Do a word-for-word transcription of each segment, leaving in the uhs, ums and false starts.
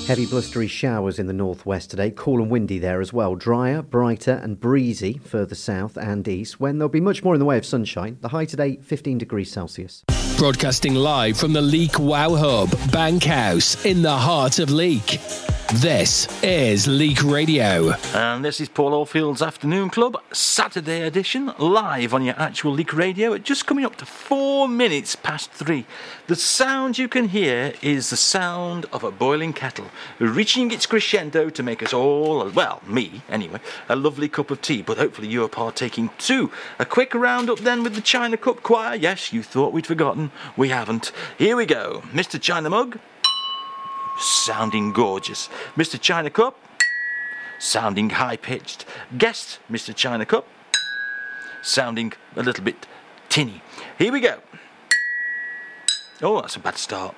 Heavy blustery showers in the northwest today, cool and windy there as well. Drier, brighter and breezy further south and east, when there'll be much more in the way of sunshine. The high today, fifteen degrees Celsius. Broadcasting live from the Leek Wow Hub, Bankhouse, in the heart of Leek. This is Leek Radio. And this is Paul Oldfield's Afternoon Club, Saturday edition, live on your actual Leek Radio at just coming up to four minutes past three. The sound you can hear is the sound of a boiling kettle, reaching its crescendo to make us all, well, me anyway, a lovely cup of tea, but hopefully you're partaking too. A quick roundup then with the China Cup Choir. Yes, you thought we'd forgotten. We haven't. Here we go. Mister China Mug, sounding gorgeous. Mister China Cup, sounding high-pitched. Guest Mister China Cup, sounding a little bit tinny. Here we go. Oh, that's a bad start.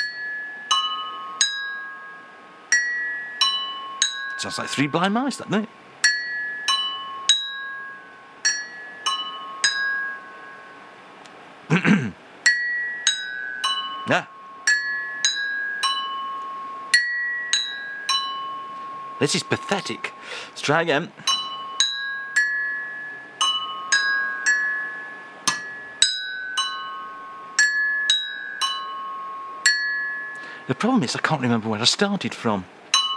Sounds like Three Blind Mice, doesn't it? Yeah. This is pathetic. Let's try again. The problem is I can't remember where I started from.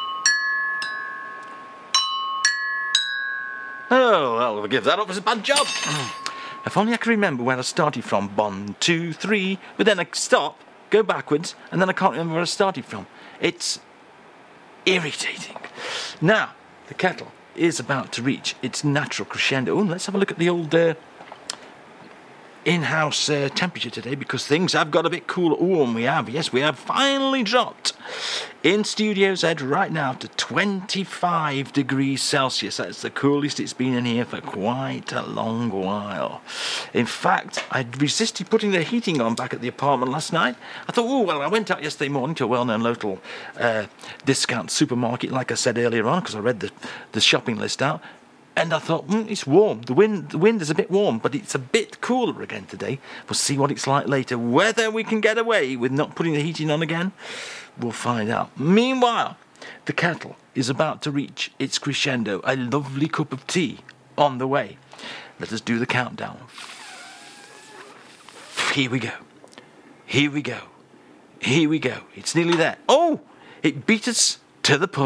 Oh, well, we'll give that up as a bad job. If only I could remember where I started from. One, two, three. But then I stop, go backwards, and then I can't remember where I started from. It's irritating. Now, the kettle is about to reach its natural crescendo. Oh, let's have a look at the old uh, in-house uh, temperature today, because things have got a bit cooler. Oh, and we have, yes, we have finally dropped in Studio Z right now to twenty-five degrees Celsius. That's the coolest it's been in here for quite a long while. In fact, I resisted putting the heating on back at the apartment last night. I thought, oh, well, I went out yesterday morning to a well-known local uh, discount supermarket, like I said earlier on, because I read the, the shopping list out. And I thought, mm, it's warm. The wind, the wind is a bit warm, but it's a bit cooler again today. We'll see what it's like later. Whether we can get away with not putting the heating on again, we'll find out. Meanwhile, the kettle is about to reach its crescendo. A lovely cup of tea on the way. Let us do the countdown. Here we go. Here we go. Here we go. It's nearly there. Oh, it beat us to the punch.